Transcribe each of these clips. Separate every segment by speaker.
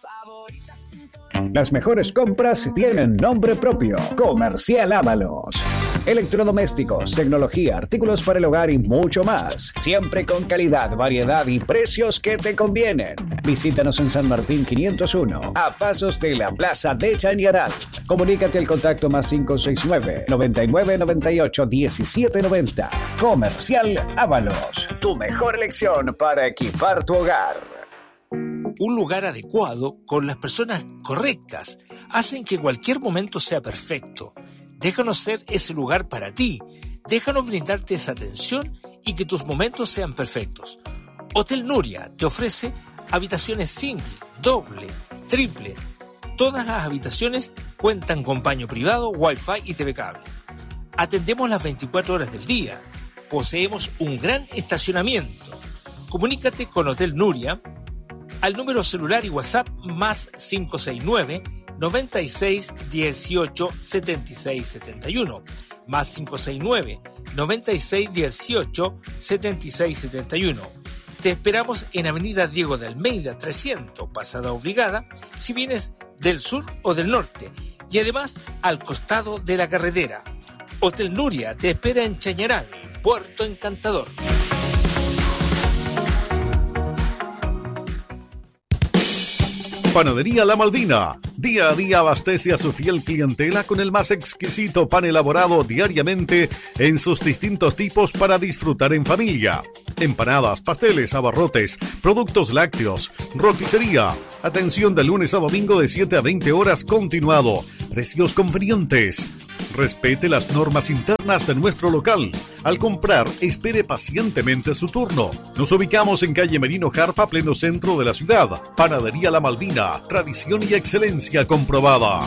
Speaker 1: Las mejores compras tienen nombre propio. Comercial Ábalos. Electrodomésticos, tecnología, artículos para el hogar y mucho más. Siempre con calidad, variedad y precios que te convienen. Visítanos en San Martín 501, a pasos de la Plaza de Chañaral. Comunícate al contacto +569 99 98 17 90. Comercial Ábalos. Tu mejor elección para equipar tu hogar.
Speaker 2: Un lugar adecuado, con las personas correctas, hacen que cualquier momento sea perfecto. Déjanos ser ese lugar para ti. Déjanos brindarte esa atención y que tus momentos sean perfectos. Hotel Nuria te ofrece habitaciones single, doble, triple. Todas las habitaciones cuentan con baño privado, wifi y TV cable. Atendemos las 24 horas del día. Poseemos un gran estacionamiento. Comunícate con Hotel Nuria al número celular y WhatsApp +569 96 18 76 71, +569 96 18 76 71. Te esperamos en Avenida Diego de Almeida 300, Pasada Obligada, si vienes del sur o del norte, y además al costado de la carretera. Hotel Nuria te espera en Chañaral, Puerto Encantador.
Speaker 3: Panadería La Malvina. Día a día abastece a su fiel clientela con el más exquisito pan elaborado diariamente en sus distintos tipos para disfrutar en familia. Empanadas, pasteles, abarrotes, productos lácteos, roticería. Atención de lunes a domingo de 7 a 20 horas continuado. Precios convenientes. Respete las normas internas de nuestro local. Al comprar, espere pacientemente su turno. Nos ubicamos en calle Merino Jarpa, pleno centro de la ciudad. Panadería La Malvina, tradición y excelencia comprobada.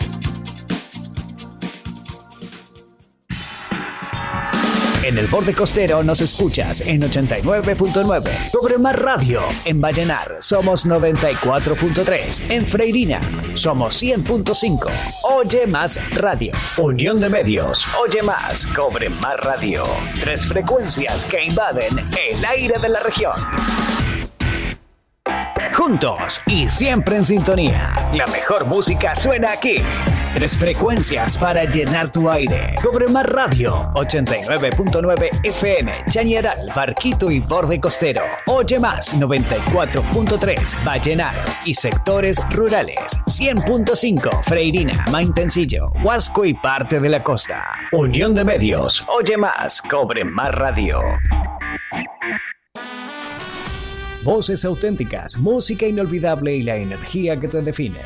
Speaker 1: En el borde costero nos escuchas en 89.9. Sobre Mar Radio. En Vallenar somos 94.3. En Freirina somos 100.5. Oye Más Radio. Unión de Medios. Oye Más. Cobre Más Radio. 3 frecuencias que invaden el aire de la región. Juntos y siempre en sintonía. La mejor música suena aquí. 3 frecuencias para llenar tu aire. Cobre Más Radio, 89.9 FM, Chañaral, Barquito y Borde Costero. Oye Más, 94.3, Vallenar y sectores rurales. 100.5, Freirina, Maitencillo, Huasco y parte de la costa. Unión de Medios. Oye Más, Cobre Más Radio. Voces auténticas, música inolvidable y la energía que te define.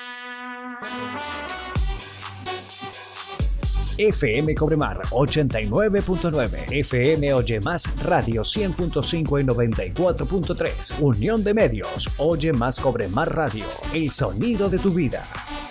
Speaker 1: FM Cobremar 89.9, FM Oye Más Radio 100.5 y 94.3, Unión de Medios, Oye Más Cobremar Radio, el sonido de tu vida.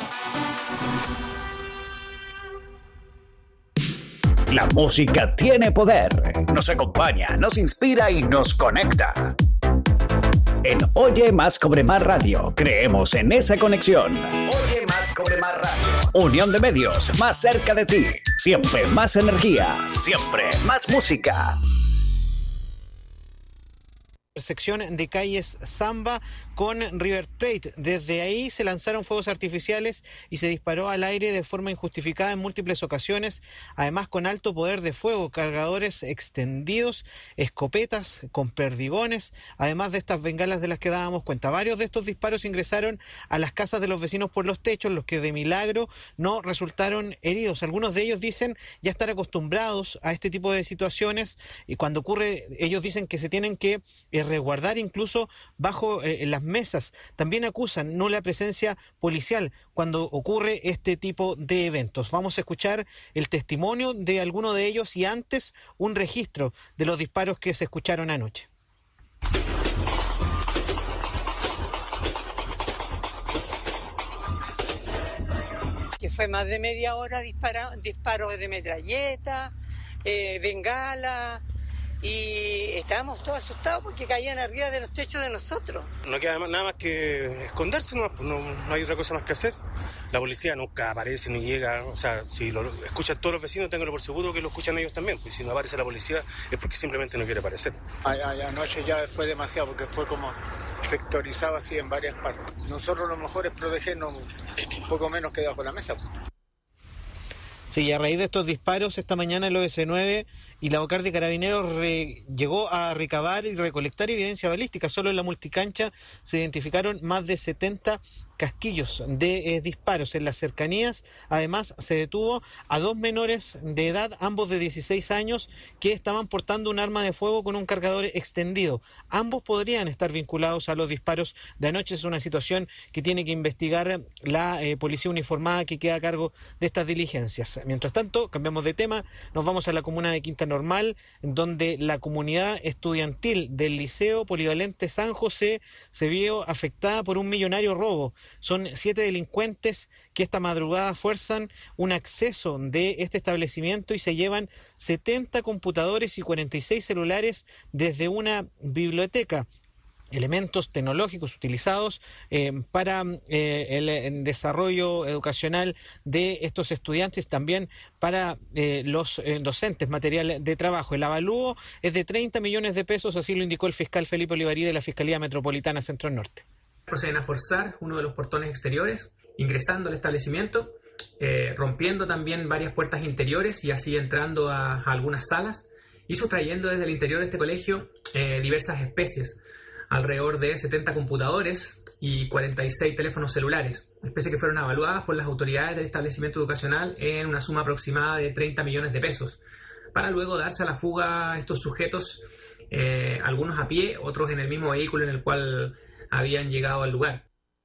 Speaker 1: La música tiene poder, nos acompaña, nos inspira y nos conecta. En Oye Más Cobremar Radio, creemos en esa conexión. Oye Más Cobremar Radio. Unión de Medios, más cerca de ti. Siempre más energía, siempre más música.
Speaker 4: Sección de calles Zamba con River Plate. Desde ahí se lanzaron fuegos artificiales y se disparó al aire de forma injustificada en múltiples ocasiones, además con alto poder de fuego, cargadores extendidos, escopetas con perdigones, además de estas bengalas de las que dábamos cuenta. Varios de estos disparos ingresaron a las casas de los vecinos por los techos, los que de milagro no resultaron heridos. Algunos de ellos dicen ya estar acostumbrados a este tipo de situaciones y cuando ocurre, ellos dicen que se tienen que resguardar incluso bajo las mesas. También acusan nula presencia policial cuando ocurre este tipo de eventos. Vamos a escuchar el testimonio de alguno de ellos y antes un registro de los disparos que se escucharon anoche.
Speaker 5: Que fue más de media hora disparos de metralleta, bengala. Y estábamos todos asustados porque caían arriba de los techos de nosotros.
Speaker 6: No queda nada más que esconderse, no hay otra cosa más que hacer. la policía nunca aparece ni llega. O sea, si lo escuchan todos los vecinos, ténganlo por seguro que lo escuchan ellos también, pues si no aparece la policía es porque simplemente no quiere aparecer.
Speaker 7: Anoche ya fue demasiado porque fue como sectorizado así en varias partes. Nosotros lo mejor es protegernos un poco menos que debajo de la mesa.
Speaker 4: Sí, y a raíz de estos disparos, esta mañana el OS9 y la OCAR de Carabineros llegó a recabar y recolectar evidencia balística. Solo en la multicancha se identificaron más de 70 casquillos de disparos en las cercanías. Además, se detuvo a 2 menores de edad, ambos de 16 años, que estaban portando un arma de fuego con un cargador extendido. Ambos podrían estar vinculados a los disparos de anoche. Es una situación que tiene que investigar la policía uniformada que queda a cargo de estas diligencias. Mientras tanto, cambiamos de tema, nos vamos a la comuna de Quinta Normal, donde la comunidad estudiantil del Liceo Polivalente San José se vio afectada por un millonario robo. Son 7 delincuentes que esta madrugada fuerzan un acceso de este establecimiento y se llevan 70 computadores y 46 celulares desde una biblioteca. Elementos tecnológicos utilizados para el desarrollo educacional de estos estudiantes, también para los docentes, material de trabajo. El avalúo es de 30 millones de pesos, así lo indicó el fiscal Felipe Olivarí de la Fiscalía Metropolitana Centro Norte.
Speaker 8: Proceden a forzar uno de los portones exteriores, ingresando al establecimiento, rompiendo también varias puertas interiores y así entrando a algunas salas y sustrayendo desde el interior de este colegio diversas especies. Alrededor de 70 computadores y 46 teléfonos celulares, especies que fueron evaluadas por las autoridades del establecimiento educacional en una suma aproximada de 30 millones de pesos, para luego darse a la fuga estos sujetos, algunos a pie, otros en el mismo vehículo en el cual habían llegado al lugar.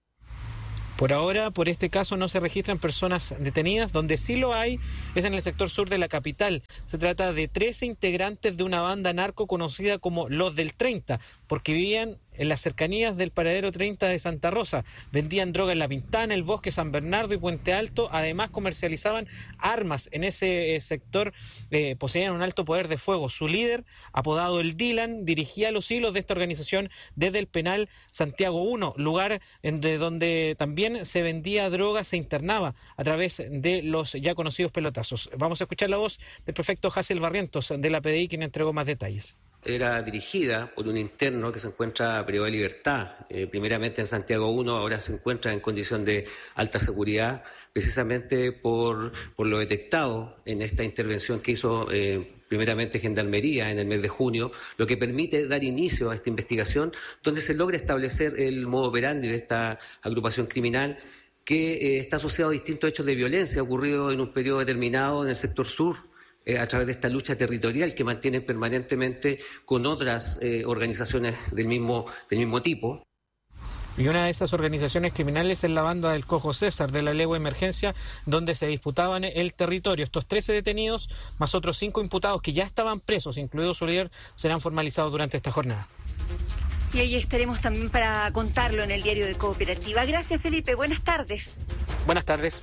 Speaker 4: Por ahora, por este caso, no se registran personas detenidas. Donde sí lo hay es en el sector sur de la capital. Se trata de 13 integrantes de una banda narco conocida como Los del 30, porque vivían en las cercanías del paradero 30 de Santa Rosa. Vendían droga en La Pintana, El Bosque, San Bernardo y Puente Alto. Además, comercializaban armas en ese sector. Poseían un alto poder de fuego. Su líder, apodado el Dylan, dirigía los hilos de esta organización desde el penal Santiago 1, lugar donde también se vendía droga, se internaba a través de los ya conocidos pelotazos. Vamos a escuchar la voz del prefecto Hassel Barrientos de la PDI, quien entregó más detalles.
Speaker 9: Era dirigida por un interno que se encuentra privado de libertad, primeramente en Santiago 1, ahora se encuentra en condición de alta seguridad, precisamente por lo detectado en esta intervención que hizo primeramente Gendarmería en el mes de junio, lo que permite dar inicio a esta investigación, donde se logra establecer el modo operandi de esta agrupación criminal que está asociado a distintos hechos de violencia ocurridos en un periodo determinado en el sector sur, a través de esta lucha territorial que mantienen permanentemente con otras organizaciones del mismo tipo.
Speaker 4: Y una de esas organizaciones criminales es la banda del Cojo César, de la Legua Emergencia, donde se disputaban el territorio. Estos 13 detenidos, más otros 5 imputados que ya estaban presos, incluido su líder, serán formalizados durante esta jornada.
Speaker 10: Y ahí estaremos también para contarlo en el diario de Cooperativa. Gracias, Felipe. Buenas tardes.
Speaker 4: Buenas tardes.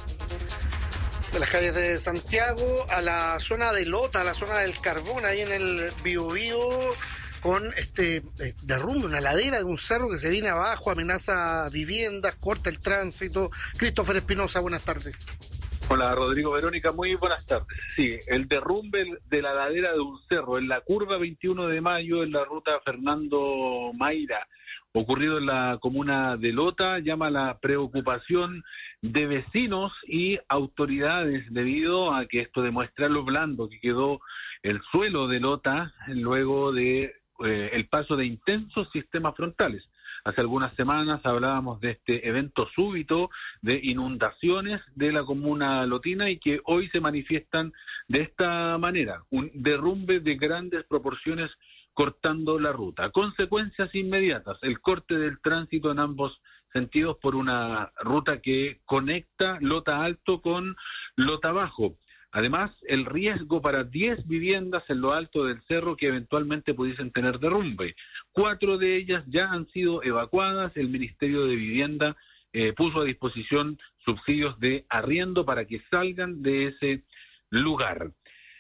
Speaker 11: De las calles de Santiago a la zona de Lota, a la zona del Carbón, ahí en el Biobío, con derrumbe, una ladera de un cerro que se viene abajo, amenaza viviendas, corta el tránsito. Christopher Espinosa, buenas tardes.
Speaker 12: Hola, Rodrigo, Verónica, muy buenas tardes. Sí, el derrumbe de la ladera de un cerro en la curva 21 de mayo en la ruta Fernando Mayra, ocurrido en la comuna de Lota, llama la preocupación de vecinos y autoridades debido a que esto demuestra lo blando que quedó el suelo de Lota luego de el paso de intensos sistemas frontales. Hace algunas semanas hablábamos de este evento súbito de inundaciones de la comuna lotina y que hoy se manifiestan de esta manera, un derrumbe de grandes proporciones cortando la ruta. Consecuencias inmediatas, el corte del tránsito en ambos sentidos por una ruta que conecta Lota Alto con Lota Bajo. Además, el riesgo para 10 viviendas en lo alto del cerro que eventualmente pudiesen tener derrumbe. 4 de ellas ya han sido evacuadas. El Ministerio de Vivienda puso a disposición subsidios de arriendo para que salgan de ese lugar.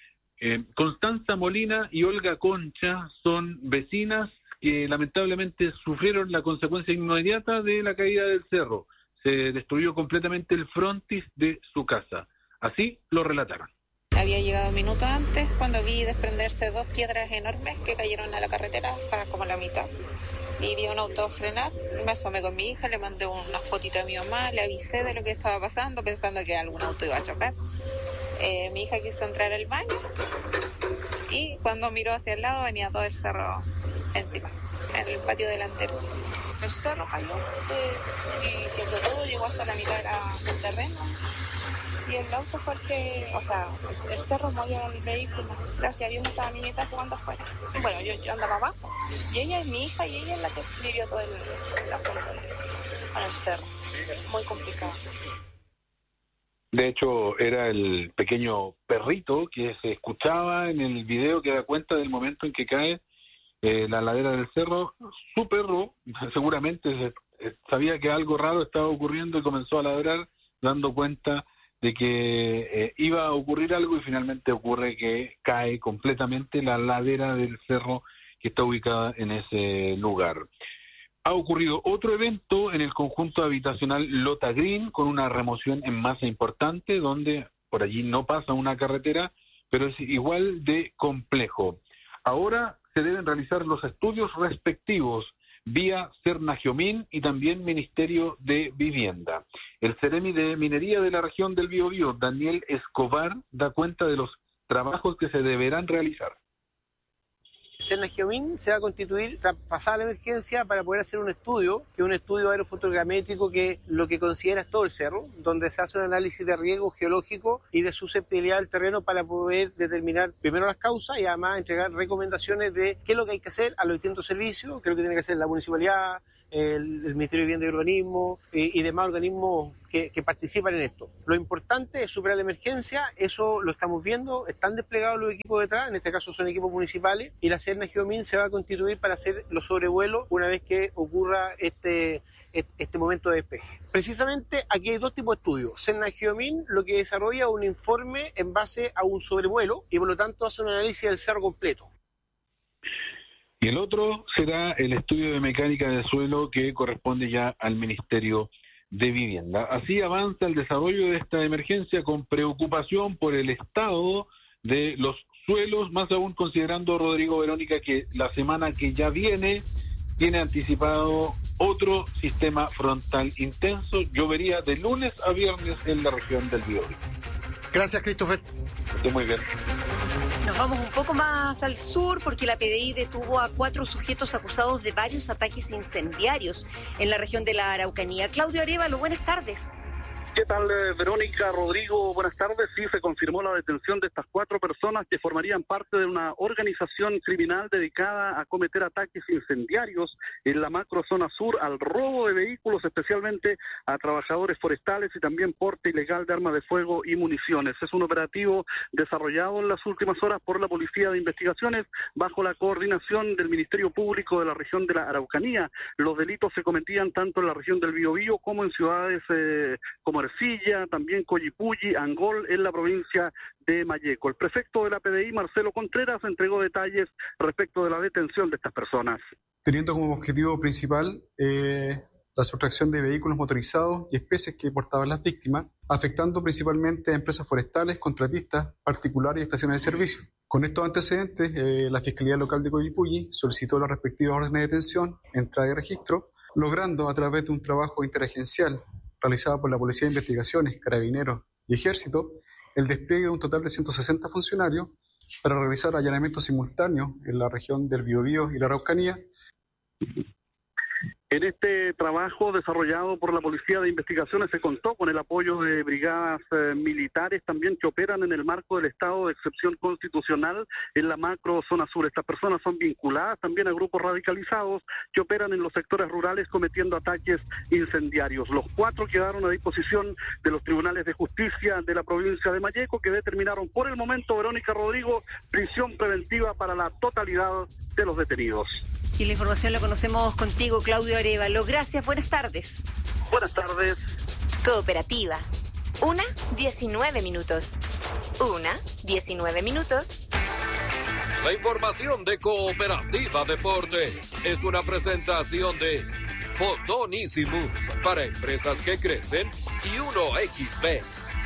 Speaker 12: Constanza Molina y Olga Concha son vecinas que lamentablemente sufrieron la consecuencia inmediata de la caída del cerro. se destruyó completamente el frontis de su casa. Así lo relataron.
Speaker 13: Había llegado minutos antes cuando vi desprenderse 2 piedras enormes que cayeron a la carretera, hasta como la mitad. Y vi un auto frenar, me asomé con mi hija, le mandé una fotito a mi mamá, le avisé de lo que estaba pasando, pensando que algún auto iba a chocar. Mi hija quiso entrar al baño y cuando miró hacia el lado venía todo el cerro encima, en el patio delantero. El cerro cayó y quebró todo, llegó hasta la mitad del terreno. Y el auto fue el cerro movió el vehículo. Gracias a Dios no estaba mi nieta jugando afuera. Bueno, yo andaba abajo. Y ella es mi hija y ella es la que vivió todo el asunto con el cerro. Muy complicado.
Speaker 12: De hecho, era el pequeño perrito que se escuchaba en el video que da cuenta del momento en que cae la ladera del cerro. Su perro seguramente sabía que algo raro estaba ocurriendo y comenzó a ladrar, dando cuenta de que iba a ocurrir algo, y finalmente ocurre que cae completamente la ladera del cerro que está ubicada en ese lugar. Ha ocurrido otro evento en el conjunto habitacional Lota Green con una remoción en masa importante, donde por allí no pasa una carretera, pero es igual de complejo. Ahora se deben realizar los estudios respectivos vía Cernagiomín y también Ministerio de Vivienda. El Ceremi de Minería de la región del Biobío, Daniel Escobar, da cuenta de los trabajos que se deberán realizar.
Speaker 14: Cernagiomín se va a constituir tras pasar la emergencia para poder hacer un estudio, que es un estudio aerofotogramétrico que lo que considera es todo el cerro, donde se hace un análisis de riesgo geológico y de susceptibilidad del terreno para poder determinar primero las causas y además entregar recomendaciones de qué es lo que hay que hacer a los distintos servicios, qué es lo que tiene que hacer la municipalidad, el Ministerio de Vivienda y Urbanismo y demás organismos que participan en esto. Lo importante es superar la emergencia, eso lo estamos viendo, están desplegados los equipos detrás, en este caso son equipos municipales, y la Cernagiomín se va a constituir para hacer los sobrevuelos una vez que ocurra este momento de despeje. Precisamente aquí hay 2 tipos de estudios. Cernagiomín lo que desarrolla un informe en base a un sobrevuelo y por lo tanto hace un análisis del cerro completo.
Speaker 12: Y el otro será el estudio de mecánica del suelo que corresponde ya al Ministerio de Vivienda. Así avanza el desarrollo de esta emergencia con preocupación por el estado de los suelos, más aún considerando, Rodrigo, Verónica, que la semana que ya viene tiene anticipado otro sistema frontal intenso. Llovería de lunes a viernes en la región del Biobío.
Speaker 11: Gracias, Christopher.
Speaker 12: Esté muy bien.
Speaker 10: Nos vamos un poco más al sur porque la PDI detuvo a 4 sujetos acusados de varios ataques incendiarios en la región de la Araucanía. Claudio Arévalo, buenas tardes.
Speaker 15: ¿Qué tal, Verónica, Rodrigo? Buenas tardes. Sí, se confirmó la detención de estas 4 personas que formarían parte de una organización criminal dedicada a cometer ataques incendiarios en la macrozona sur, al robo de vehículos, especialmente a trabajadores forestales, y también porte ilegal de armas de fuego y municiones. Es un operativo desarrollado en las últimas horas por la Policía de Investigaciones bajo la coordinación del Ministerio Público de la región de la Araucanía. Los delitos se cometían tanto en la región del Biobío como en ciudades como Ercilla, también Coyipulli, Angol, en la provincia de Malleco. El prefecto de la PDI, Marcelo Contreras, entregó detalles respecto de la detención de estas personas.
Speaker 16: Teniendo como objetivo principal la sustracción de vehículos motorizados y especies que portaban las víctimas, afectando principalmente a empresas forestales, contratistas, particulares y estaciones de servicio. Con estos antecedentes, la Fiscalía Local de Coyipulli solicitó las respectivas órdenes de detención, entrada y registro, logrando a través de un trabajo interagencial realizada por la Policía de Investigaciones, Carabineros y Ejército, el despliegue de un total de 160 funcionarios para realizar allanamientos simultáneos en la región del Biobío y la Araucanía.
Speaker 15: En este trabajo desarrollado por la Policía de Investigaciones se contó con el apoyo de brigadas militares también que operan en el marco del estado de excepción constitucional en la macro zona sur. Estas personas son vinculadas también a grupos radicalizados que operan en los sectores rurales cometiendo ataques incendiarios. Los 4 quedaron a disposición de los tribunales de justicia de la provincia de Malleco, que determinaron por el momento, Verónica, Rodrigo, prisión preventiva para la totalidad de los detenidos.
Speaker 10: Y la información la conocemos contigo, Claudio Arévalo. Gracias, buenas tardes.
Speaker 15: Buenas tardes.
Speaker 17: Cooperativa. 1:19 minutos. 1:19 minutos.
Speaker 18: La información de Cooperativa Deportes es una presentación de Fotonísimos para empresas que crecen y 1xB.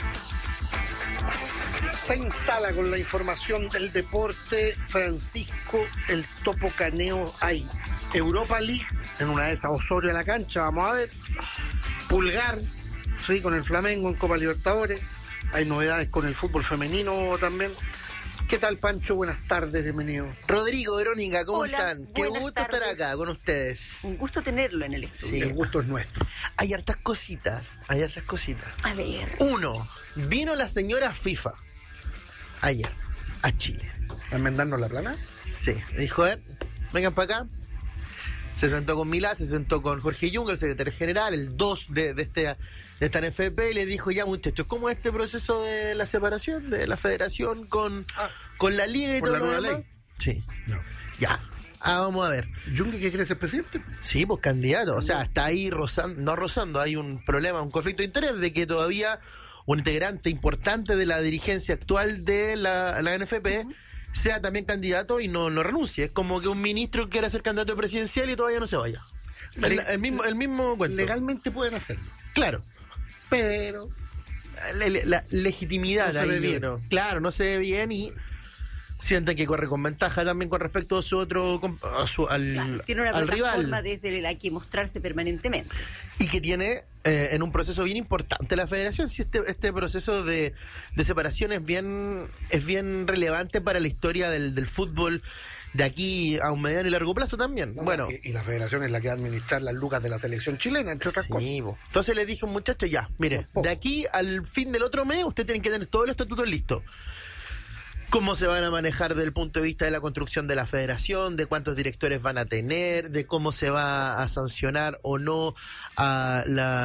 Speaker 11: Se instala con la información del deporte Francisco el Topo Caneo. Hay Europa League, en una de esas Osorio a la cancha, vamos a ver. Pulgar, sí, con el Flamengo en Copa Libertadores. Hay novedades con el fútbol femenino también. ¿Qué tal, Pancho? Buenas tardes, bienvenido.
Speaker 19: Rodrigo, Verónica, ¿cómo
Speaker 10: Hola,
Speaker 19: están? Qué
Speaker 10: buenas
Speaker 19: gusto estar
Speaker 10: tardes.
Speaker 19: acá con ustedes.
Speaker 10: Un gusto tenerlo en el
Speaker 19: Sí,
Speaker 10: estudio.
Speaker 11: El gusto es nuestro.
Speaker 19: Hay hartas cositas.
Speaker 10: A ver.
Speaker 19: Uno, vino la señora FIFA ayer a Chile.
Speaker 11: ¿A enmendarnos la plana?
Speaker 19: Sí, dijo, vengan para acá. Se sentó con Milad, se sentó con Jorge Yung, el secretario general, el 2 de esta NFP, y le dijo, ya muchachos, ¿cómo es este proceso de la separación de la federación con la liga y
Speaker 11: ¿por
Speaker 19: todo
Speaker 11: la
Speaker 19: lo
Speaker 11: nueva
Speaker 19: demás?
Speaker 11: ley?
Speaker 19: Sí.
Speaker 11: No.
Speaker 19: Ya. Vamos a ver.
Speaker 11: ¿Yung que quiere ser presidente?
Speaker 19: Sí, pues candidato. O sea, está ahí rozando, hay un problema, un conflicto de interés de que todavía un integrante importante de la dirigencia actual de la NFP sea también candidato y no renuncie. Es como que un ministro quiera ser candidato presidencial y todavía no se vaya. El mismo cuento.
Speaker 11: Legalmente pueden hacerlo.
Speaker 19: Claro.
Speaker 11: Pero
Speaker 19: la legitimidad
Speaker 11: no se ve bien.
Speaker 19: Claro, no se ve bien y sienten que corre con ventaja también con respecto a su otro
Speaker 10: Tiene una
Speaker 19: al
Speaker 10: plataforma
Speaker 19: rival.
Speaker 10: desde la que mostrarse permanentemente.
Speaker 19: Y que tiene en un proceso bien importante la federación. Si este proceso de separación es bien relevante para la historia del fútbol de aquí a un mediano y largo plazo también.
Speaker 11: No,
Speaker 19: bueno,
Speaker 11: y la federación es la que va a administrar las lucas de la selección chilena, entre otras cosas.
Speaker 19: Entonces le dije a un muchacho, ya, mire, de aquí al fin del otro mes usted tiene que tener todos los estatutos listos. Cómo se van a manejar desde el punto de vista de la construcción de la federación, de cuántos directores van a tener, de cómo se va a sancionar o no a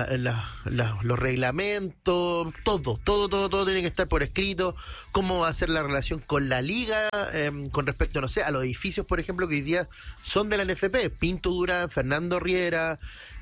Speaker 19: los reglamentos, todo tiene que estar por escrito, cómo va a ser la relación con la liga, con respecto, no sé, a los edificios, por ejemplo, que hoy día son de la NFP, Pinto Durán, Fernando Riera,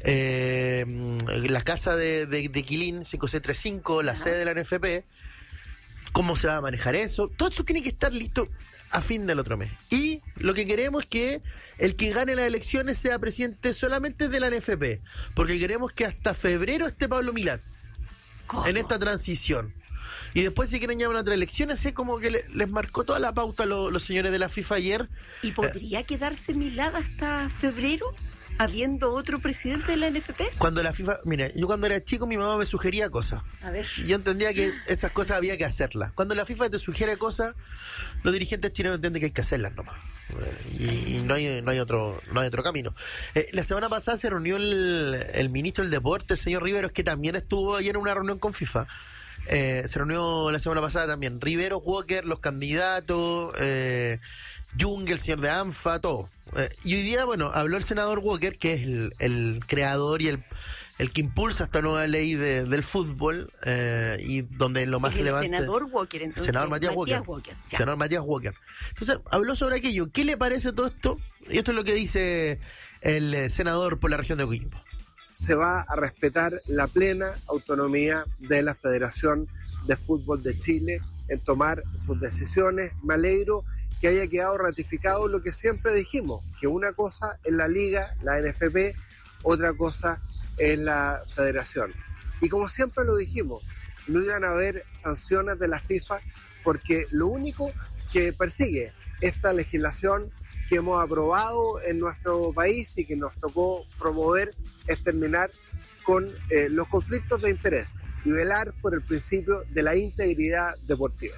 Speaker 19: la casa de Quilín, 5C35, la sede de la NFP. ¿Cómo se va a manejar eso? Todo eso tiene que estar listo a fin del otro mes. Y lo que queremos es que el que gane las elecciones sea presidente solamente de la NFP. Porque queremos que hasta febrero esté Pablo Milad en esta transición. Y después si quieren llamar a otras elecciones, es como que les marcó toda la pauta los señores de la FIFA ayer.
Speaker 10: ¿Y podría quedarse Milad hasta febrero? ¿Habiendo otro presidente de la NFP?
Speaker 19: Cuando la FIFA... Mira, yo cuando era chico mi mamá me sugería cosas.
Speaker 10: A ver.
Speaker 19: Y yo entendía que esas cosas había que hacerlas. Cuando la FIFA te sugiere cosas, los dirigentes chilenos entienden que hay que hacerlas nomás. Y no hay otro camino. La semana pasada se reunió el ministro del Deporte, el señor Riveros, que también estuvo ayer en una reunión con FIFA. Se reunió la semana pasada también Riveros, Walker, los candidatos, Yung, el señor de ANFA, todo. Y hoy día, bueno, habló el senador Walker, que es el creador y el que impulsa esta nueva ley del fútbol, y donde lo más relevante...
Speaker 10: El senador Walker, entonces.
Speaker 19: Senador Matías Walker. Senador Matías Walker. Entonces, habló sobre aquello. ¿Qué le parece todo esto? Y esto es lo que dice el senador por la región de Coquimbo.
Speaker 20: Se va a respetar la plena autonomía de la Federación de Fútbol de Chile en tomar sus decisiones. Me alegro que haya quedado ratificado lo que siempre dijimos, que una cosa es la liga, la NFP, otra cosa es la federación. Y como siempre lo dijimos, no iban a haber sanciones de la FIFA porque lo único que persigue esta legislación que hemos aprobado en nuestro país y que nos tocó promover es terminar con los conflictos de interés y velar por el principio de la integridad deportiva.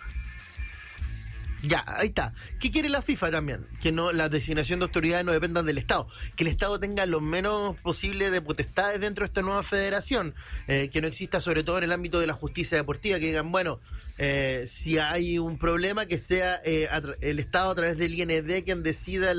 Speaker 19: Ya, ahí está. ¿Qué quiere la FIFA también? Que no la designación de autoridades no dependan del Estado. Que el Estado tenga lo menos posible de potestades dentro de esta nueva federación. Que no exista, sobre todo en el ámbito de la justicia deportiva, que digan, bueno, si hay un problema, que sea el Estado a través del IND quien decida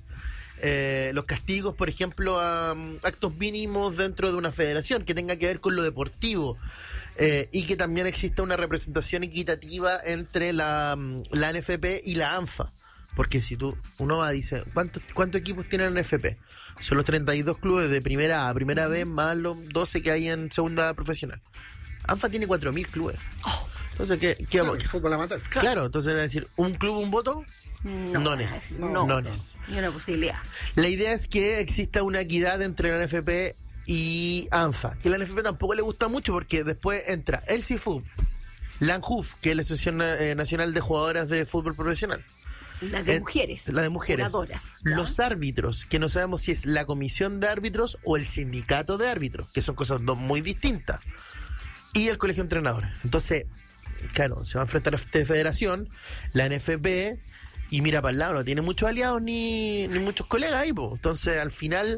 Speaker 19: los castigos, por ejemplo, a actos mínimos dentro de una federación, que tenga que ver con lo deportivo. Y que también exista una representación equitativa entre la NFP y la ANFA. Porque si uno va y dice, ¿cuántos equipos tiene la NFP? Son los 32 clubes de primera A, primera B, más los 12 que hay en segunda profesional. ANFA tiene 4.000 clubes. Entonces, ¿qué vamos?
Speaker 11: Fútbol amateur.
Speaker 19: Claro, entonces es decir, un club, un voto. Nones.
Speaker 10: Ni una posibilidad.
Speaker 19: La idea es que exista una equidad entre la NFP y ANFA, que a la NFP tampoco le gusta mucho porque después entra el CIFUB, la ANJUF, que es la Asociación Nacional de Jugadoras de Fútbol Profesional.
Speaker 10: La de mujeres.
Speaker 19: La de mujeres.
Speaker 10: Jugadoras.
Speaker 19: Los árbitros, que no sabemos si es la comisión de árbitros o el sindicato de árbitros, que son cosas dos muy distintas. Y el colegio de entrenadores. Entonces, claro, se va a enfrentar a la federación, la NFP, y mira para el lado, no tiene muchos aliados ni muchos colegas ahí, po. Entonces, al final,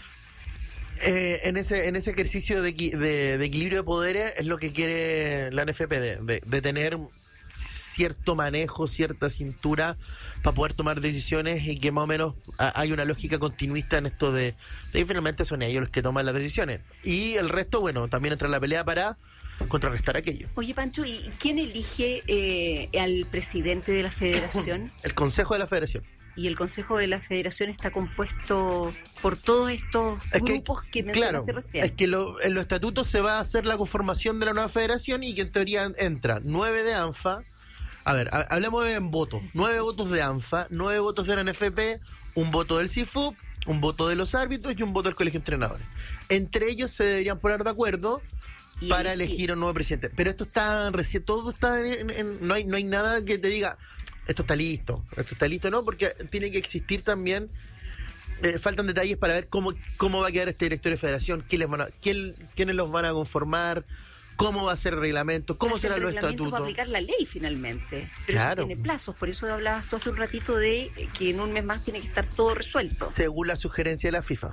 Speaker 19: en ese ejercicio de equilibrio de poderes es lo que quiere la NFP, de tener cierto manejo, cierta cintura para poder tomar decisiones y que más o menos hay una lógica continuista en esto de que finalmente son ellos los que toman las decisiones. Y el resto, bueno, también entra en la pelea para contrarrestar aquello.
Speaker 10: Oye, Pancho, ¿y quién elige al presidente de la federación?
Speaker 19: El Consejo de la Federación.
Speaker 10: Y el Consejo de la Federación está compuesto por todos estos grupos que mencionaste recién.
Speaker 19: Es que en los estatutos se va a hacer la conformación de la nueva federación y que en teoría entra 9 de ANFA. A ver, hablemos en votos. 9 votos de ANFA, 9 votos de la NFP, un voto del CIFUB, un voto de los árbitros y un voto del colegio de entrenadores. Entre ellos se deberían poner de acuerdo para elegir un nuevo presidente. Pero esto está recién, todo está no hay nada que te diga esto está listo, no, porque tiene que existir también, faltan detalles para ver cómo va a quedar este directorio de federación, quiénes los van a conformar, cómo va a ser el reglamento, cómo serán los estatutos.
Speaker 10: Para aplicar la ley finalmente, pero
Speaker 19: claro,
Speaker 10: eso tiene plazos, por eso hablabas tú hace un ratito de que en un mes más tiene que estar todo resuelto.
Speaker 19: Según la sugerencia de la FIFA.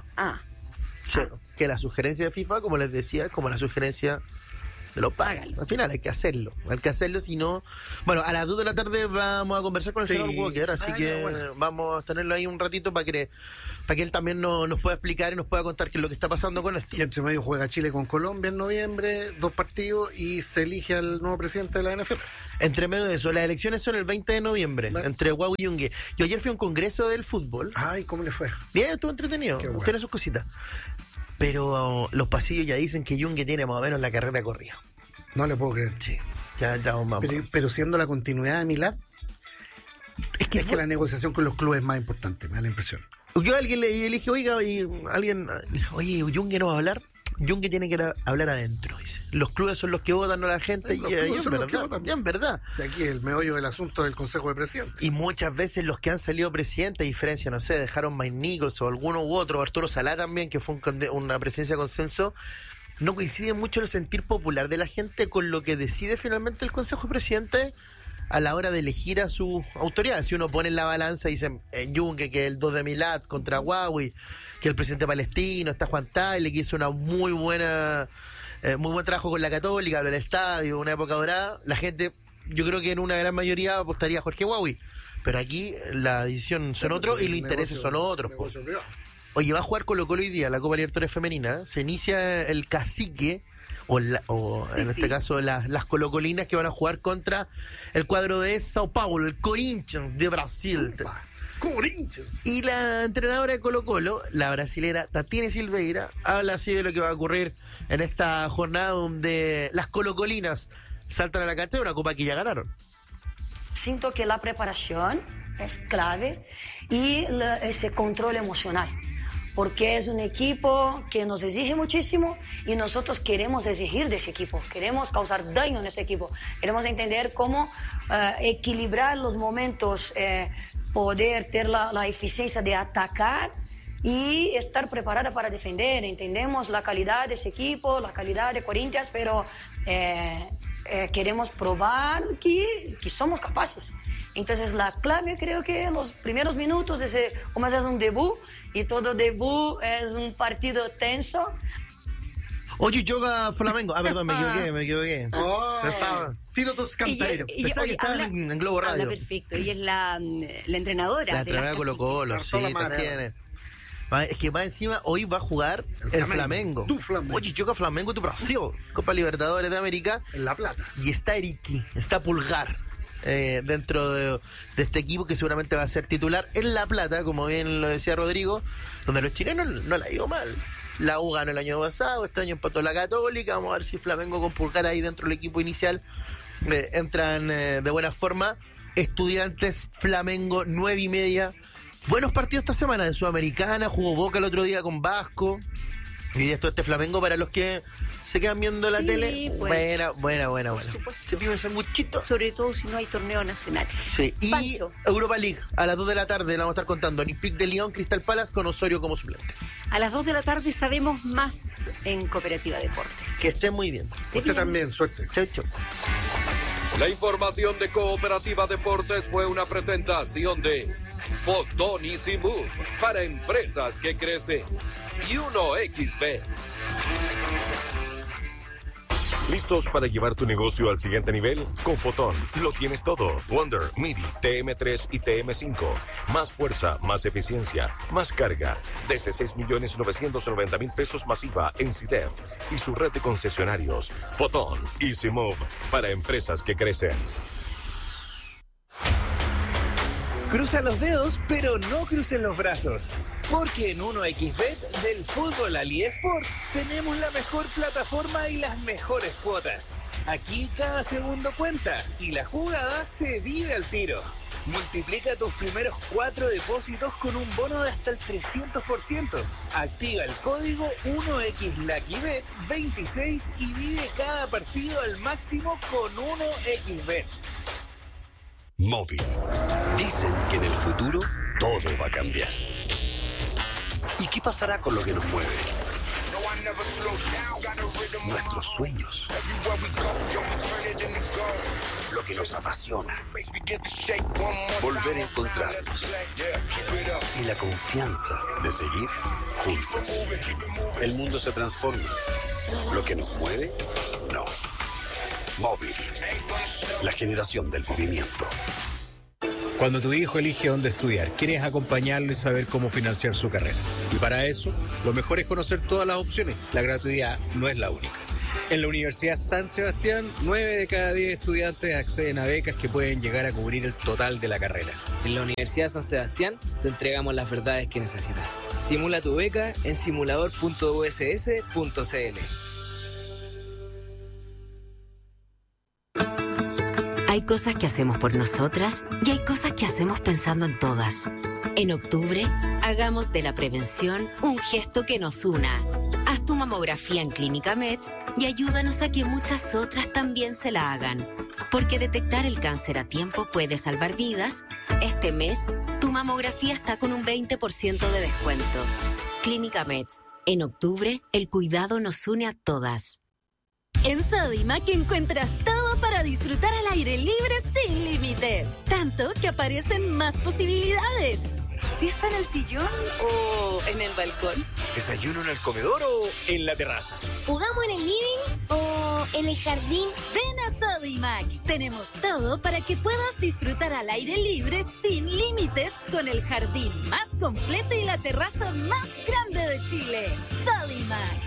Speaker 19: Que la sugerencia de FIFA, como les decía, es como la sugerencia de los padres. Al final hay que hacerlo, si no... Bueno, a las 2 de la tarde vamos a conversar con el señor Walker, así que vamos a tenerlo ahí un ratito para que él también nos pueda explicar y nos pueda contar qué es lo que está pasando con esto.
Speaker 11: Y entre medio juega Chile con Colombia en noviembre, 2 partidos, y se elige al nuevo presidente de la NFP.
Speaker 19: Entre medio de eso, las elecciones son el 20 de noviembre, entre Guau y Yungue. Yo ayer fui a un congreso del fútbol.
Speaker 11: Ay, ¿cómo le fue?
Speaker 19: Bien, estuvo entretenido, tiene sus cositas. Pero los pasillos ya dicen que Yungue tiene más o menos la carrera corrida.
Speaker 11: No le puedo creer.
Speaker 19: Sí, ya vamos.
Speaker 11: Pero siendo la continuidad de Milad, es que la negociación con los clubes es más importante, me da la impresión.
Speaker 19: Yo a alguien le dije, oye, Yungue no va a hablar. Yungue tiene que hablar adentro, dice. Los clubes son los que votan, no la gente. Y en verdad.
Speaker 11: O sea, aquí el meollo del asunto del Consejo de Presidentes.
Speaker 19: Y muchas veces los que han salido presidentes, a diferencia, no sé, dejaron Mike Nichols o alguno u otro, Arturo Salá también, que fue una presidencia de consenso, no coincide mucho el sentir popular de la gente con lo que decide finalmente el Consejo de Presidentes a la hora de elegir a su autoridad. Si uno pone en la balanza y dicen Yungue, que es el 2 de Milad contra Huawei, que el presidente palestino, está Juan Tagle, que hizo una muy buen trabajo con la Católica, el estadio, una época dorada, la gente, yo creo que en una gran mayoría apostaría a Jorge Huawei. Pero aquí la decisión son otros y los intereses son otros. Oye, va a jugar Colo-Colo hoy día, la Copa Libertadores Femenina. Se inicia el cacique, este caso las colocolinas, que van a jugar contra el cuadro de Sao Paulo, el Corinthians de Brasil.
Speaker 11: Corinthians.
Speaker 19: Y la entrenadora de Colo-Colo, la brasilera Tatiana Silveira, habla así de lo que va a ocurrir en esta jornada donde las colocolinas saltan a la cancha de una copa que ya ganaron.
Speaker 21: Siento que la preparación es clave y ese control emocional, porque es un equipo que nos exige muchísimo y nosotros queremos exigir de ese equipo, queremos causar daño en ese equipo, queremos entender cómo equilibrar los momentos, poder tener la eficiencia de atacar y estar preparada para defender. Entendemos la calidad de ese equipo, la calidad de Corinthians, pero queremos probar que somos capaces. Entonces la clave, creo que en los primeros minutos, como es un debut, y todo debut es un partido tenso.
Speaker 19: Oye, yoga Flamengo. Perdón, me equivoqué.
Speaker 11: Tiro tus cantareros.
Speaker 19: Pensaba que estaba en Globo Radio.
Speaker 10: Habla perfecto. Ella es la entrenadora.
Speaker 19: La entrenadora de Colo-Colo, sí, te tiene. Es que más encima hoy va a jugar el Flamengo.
Speaker 11: Tu Flamengo.
Speaker 19: Oye, yoga Flamengo, tu Brasil. Copa Libertadores de América.
Speaker 11: En La Plata.
Speaker 19: Y está Eriki, está Pulgar. Dentro de este equipo que seguramente va a ser titular en La Plata, como bien lo decía Rodrigo, donde los chilenos no la ha ido mal. La U ganó el año pasado, este año empató la Católica. Vamos a ver si Flamengo con Pulgar ahí dentro del equipo inicial entran de buena forma Estudiantes, Flamengo, 9:30. Buenos partidos esta semana de Sudamericana. Jugó Boca el otro día con Vasco. Y esto Flamengo para los que se quedan viendo la tele.
Speaker 10: Pues.
Speaker 19: Buena. Se pide ese muchito.
Speaker 10: Sobre todo si no hay torneo nacional.
Speaker 19: Sí. Y
Speaker 10: Pancho.
Speaker 19: Europa League, a las 2 de la tarde la vamos a estar contando. Olympique de Lyon, Crystal Palace con Osorio como suplente.
Speaker 10: A las 2 de la tarde sabemos más en Cooperativa Deportes.
Speaker 19: Que estén muy bien.
Speaker 11: Usted también, suerte.
Speaker 19: Chau.
Speaker 18: La información de Cooperativa Deportes fue una presentación de Fotón Easy Move para empresas que crecen y 1xBet.
Speaker 2: ¿Listos para llevar tu negocio al siguiente nivel? Con Fotón lo tienes todo. Wonder, MIDI, TM3 y TM5. Más fuerza, más eficiencia, más carga. Desde 6.990.000 pesos masiva en CIDEF y su red de concesionarios. Fotón Easy Move para empresas que crecen.
Speaker 22: Cruza los dedos, pero no crucen los brazos. Porque en 1xBet del fútbol al eSports tenemos la mejor plataforma y las mejores cuotas. Aquí cada segundo cuenta y la jugada se vive al tiro. Multiplica tus primeros 4 depósitos con un bono de hasta el 300%. Activa el código 1xLuckyBet26 y vive cada partido al máximo con 1xBet.
Speaker 23: Móvil. Dicen que en el futuro todo va a cambiar. ¿Y qué pasará con lo que nos mueve? Nuestros sueños. Lo que nos apasiona. Volver a encontrarnos. Y la confianza de seguir juntos. El mundo se transforma. Lo que nos mueve, no. Móvil. La generación del movimiento.
Speaker 24: Cuando tu hijo elige dónde estudiar, quieres acompañarlo y saber cómo financiar su carrera. Y para eso, lo mejor es conocer todas las opciones. La gratuidad no es la única. En la Universidad San Sebastián, 9 de cada 10 estudiantes acceden a becas que pueden llegar a cubrir el total de la carrera.
Speaker 25: En la Universidad San Sebastián te entregamos las verdades que necesitas. Simula tu beca en simulador.uss.cl.
Speaker 26: Hay cosas que hacemos por nosotras y hay cosas que hacemos pensando en todas. En octubre, hagamos de la prevención un gesto que nos una. Haz tu mamografía en Clínica Meds y ayúdanos a que muchas otras también se la hagan. Porque detectar el cáncer a tiempo puede salvar vidas. Este mes, tu mamografía está con un 20% de descuento. Clínica Meds. En octubre, el cuidado nos une a todas.
Speaker 27: En Sodimac encuentras todo para disfrutar al aire libre sin límites. Tanto que aparecen más posibilidades. ¿Siesta en el sillón o en el balcón?
Speaker 28: ¿Desayuno en el comedor o en la terraza?
Speaker 27: ¿Jugamos en el living o en el jardín? Ven a Sodimac. Tenemos todo para que puedas disfrutar al aire libre sin límites con el jardín más completo y la terraza más grande de Chile. Sodimac.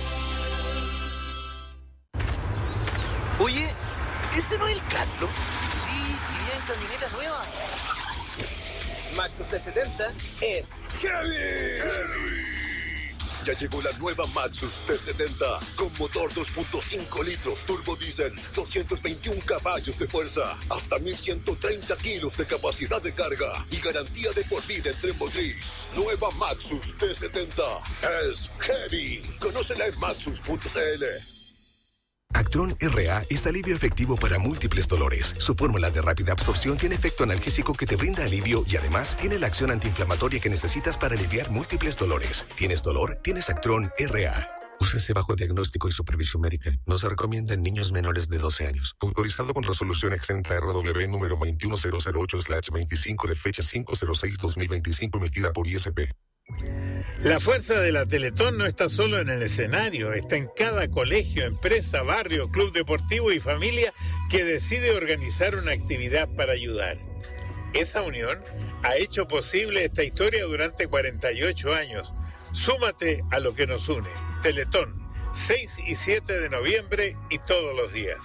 Speaker 22: Oye, ¿ese no es el Carlos? Sí, y viene en camioneta nueva.
Speaker 25: Maxus T70 es Heavy.
Speaker 29: Ya llegó la nueva Maxus T70 con motor 2.5 litros turbo diesel, 221 caballos de fuerza, hasta 1130 kilos de capacidad de carga y garantía de por vida en tren motriz. Nueva Maxus T70 es Heavy. Conócela en maxus.cl.
Speaker 30: Actron RA es alivio efectivo para múltiples dolores. Su fórmula de rápida absorción tiene efecto analgésico que te brinda alivio y además tiene la acción antiinflamatoria que necesitas para aliviar múltiples dolores. ¿Tienes dolor? Tienes Actron RA. Úsese bajo diagnóstico y supervisión médica. No se recomienda en niños menores de 12 años. Autorizado con resolución exenta RW número 21008/25 de fecha 5/06/2025 emitida por ISP.
Speaker 31: La fuerza de la Teletón no está solo en el escenario, está en cada colegio, empresa, barrio, club deportivo y familia que decide organizar una actividad para ayudar. Esa unión ha hecho posible esta historia durante 48 años. Súmate a lo que nos une. Teletón, 6 y 7 de noviembre y todos los días.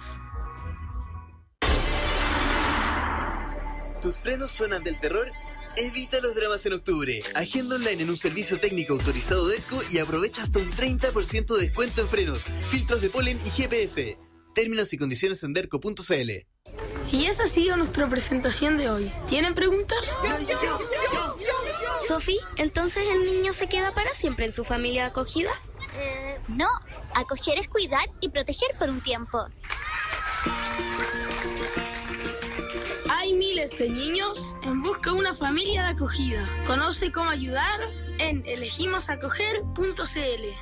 Speaker 25: ¿Tus frenos suenan del terror? Evita los dramas en octubre. Agenda online en un servicio técnico autorizado de ERCO y aprovecha hasta un 30% de descuento en frenos, filtros de polen y GPS. Términos y condiciones en derco.cl.
Speaker 1: Y esa ha sido nuestra presentación de hoy. ¿Tienen preguntas?
Speaker 3: Sofi, ¿entonces el niño se queda para siempre en su familia de acogida?
Speaker 4: No, acoger es cuidar y proteger por un tiempo.
Speaker 1: Hay miles de niños en busca de una familia de acogida. Conoce cómo ayudar en elegimosacoger.cl.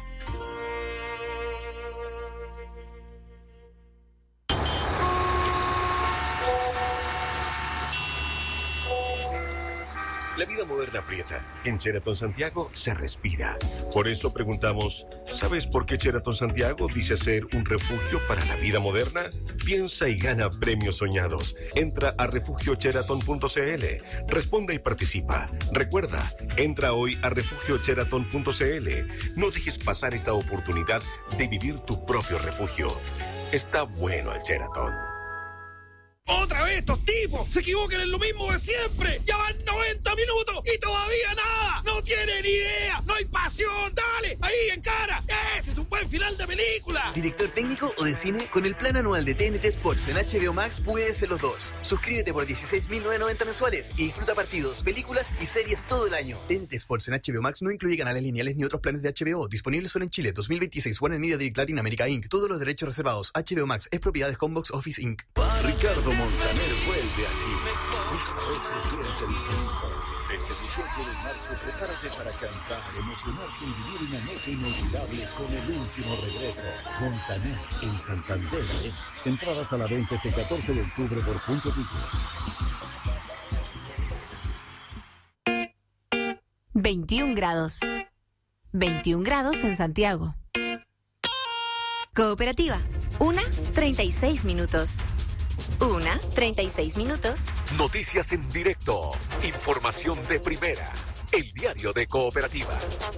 Speaker 2: La vida moderna aprieta. En Sheraton Santiago se respira. Por eso preguntamos, ¿sabes por qué Sheraton Santiago dice ser un refugio para la vida moderna? Piensa y gana premios soñados. Entra a refugiosheraton.cl. Responde y participa. Recuerda, entra hoy a refugiosheraton.cl. No dejes pasar esta oportunidad de vivir tu propio refugio. Está bueno el Sheraton.
Speaker 18: ¡Otra vez estos tipos! ¡Se equivocan en lo mismo de siempre! ¡Ya van 90 minutos y todavía nada! ¡No tienen idea! ¡No hay pasión! ¡Dale! ¡Ahí, en cara! ¡Ese es un buen final de película!
Speaker 25: ¿Director técnico o de cine? Con el plan anual de TNT Sports en HBO Max puedes ser los dos. Suscríbete por $16,990 mensuales y disfruta partidos, películas y series todo el año. TNT Sports en HBO Max no incluye canales lineales ni otros planes de HBO. Disponibles solo en Chile. 2026. Warner Media Direct Latin America Inc. Todos los derechos reservados. HBO Max es propiedad de Combox Office Inc.
Speaker 29: Ricardo Montaner vuelve a Chile. Esta vez se siente distinto. Este 18 de marzo, prepárate para cantar, emocionarte y vivir una noche inolvidable con el último regreso. Montaner en Santander. Entradas a la venta este 14 de octubre por Punto Ticket.
Speaker 26: 21 grados. 21 grados en Santiago. Cooperativa. 1:36 minutos. 1:36 minutos.
Speaker 28: Noticias en directo. Información de primera. El diario de Cooperativa.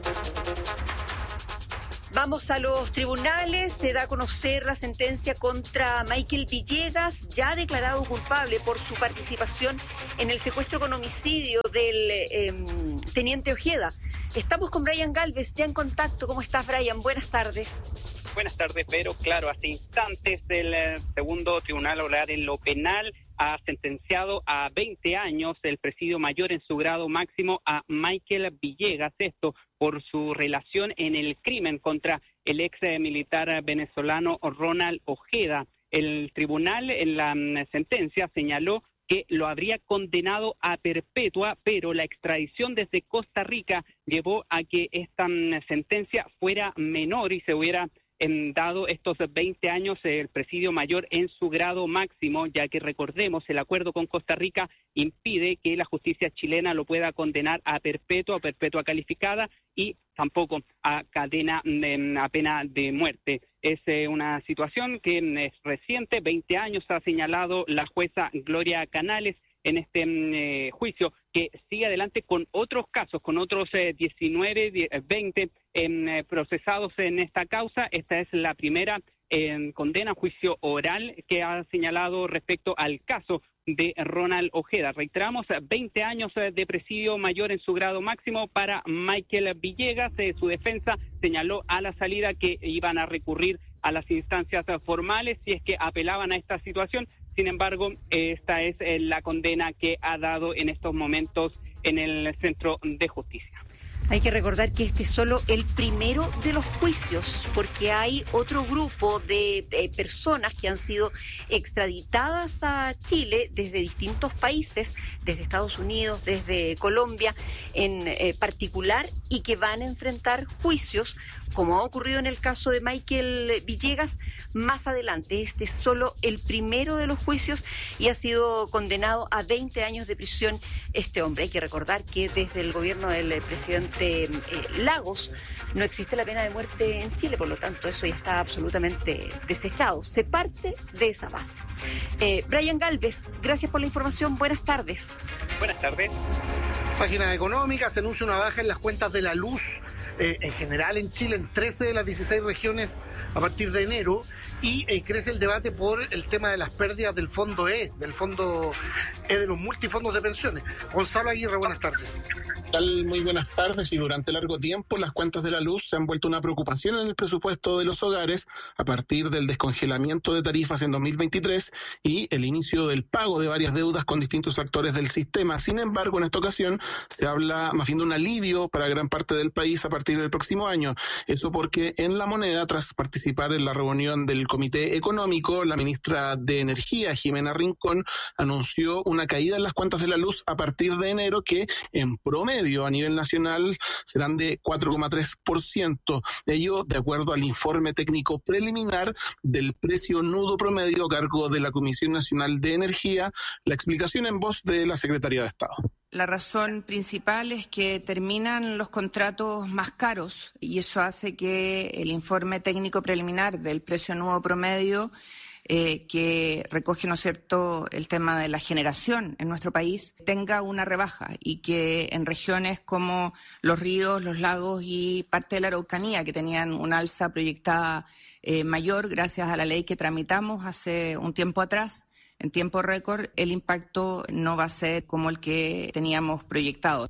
Speaker 10: Vamos a los tribunales. Se da a conocer la sentencia contra Michael Villegas, ya declarado culpable por su participación en el secuestro con homicidio del teniente Ojeda. Estamos con Brian Galvez, ya en contacto. ¿Cómo estás, Brian? Buenas tardes.
Speaker 5: Buenas tardes, pero claro, hace instantes el segundo tribunal oral en lo penal ha sentenciado a 20 años el presidio mayor en su grado máximo a Michael Villegas, esto por su relación en el crimen contra el ex militar venezolano Ronald Ojeda. El tribunal en la sentencia señaló que lo habría condenado a perpetua, pero la extradición desde Costa Rica llevó a que esta sentencia fuera menor y se hubiera dado estos 20 años el presidio mayor en su grado máximo, ya que recordemos, el acuerdo con Costa Rica impide que la justicia chilena lo pueda condenar a perpetua o perpetua calificada y tampoco a cadena, a pena de muerte. Es una situación que es reciente, 20 años ha señalado la jueza Gloria Canales en este juicio, que sigue adelante con otros casos, con otros 20 procesados en esta causa. Esta es la primera condena, juicio oral que ha señalado respecto al caso de Ronald Ojeda. Reiteramos, 20 años de presidio mayor en su grado máximo para Michael Villegas. Su defensa señaló a la salida que iban a recurrir a las instancias formales si es que apelaban a esta situación. Sin embargo, esta es la condena que ha dado en estos momentos en el Centro de Justicia.
Speaker 10: Hay que recordar que este es solo el primero de los juicios, porque hay otro grupo de personas que han sido extraditadas a Chile desde distintos países, desde Estados Unidos, desde Colombia en particular, y que van a enfrentar juicios, como ha ocurrido en el caso de Michael Villegas, más adelante. Este es solo el primero de los juicios y ha sido condenado a 20 años de prisión este hombre. Hay que recordar que desde el gobierno del presidente Lagos no existe la pena de muerte en Chile, por lo tanto eso ya está absolutamente desechado. Se parte de esa base. Brian Galvez, gracias por la información. Buenas tardes.
Speaker 5: Buenas tardes.
Speaker 11: Página económica, se anuncia una baja en las cuentas de la luz en general en Chile, en 13 de las 16 regiones a partir de enero, y crece el debate por el tema de las pérdidas del fondo del fondo de los multifondos de pensiones. Gonzalo Aguirre, buenas tardes.
Speaker 6: Muy buenas tardes. Y durante largo tiempo las cuentas de la luz se han vuelto una preocupación en el presupuesto de los hogares a partir del descongelamiento de tarifas en 2023 y el inicio del pago de varias deudas con distintos actores del sistema. Sin embargo, en esta ocasión se habla más bien de un alivio para gran parte del país a partir del próximo año. Eso porque en La Moneda, tras participar en la reunión del Comité Económico, la ministra de Energía, Jimena Rincón, anunció una caída en las cuentas de la luz a partir de enero que en promedio a nivel nacional serán de 4,3%. Ello de acuerdo al informe técnico preliminar del precio nudo promedio a cargo de la Comisión Nacional de Energía. La explicación en voz de la Secretaría de Estado.
Speaker 7: La razón principal es que terminan los contratos más caros y eso hace que el informe técnico preliminar del precio nudo promedio que recoge, ¿no es cierto?, el tema de la generación en nuestro país, tenga una rebaja y que en regiones como los ríos, los lagos y parte de la Araucanía, que tenían una alza proyectada mayor gracias a la ley que tramitamos hace un tiempo atrás, en tiempo récord, el impacto no va a ser como el que teníamos proyectado.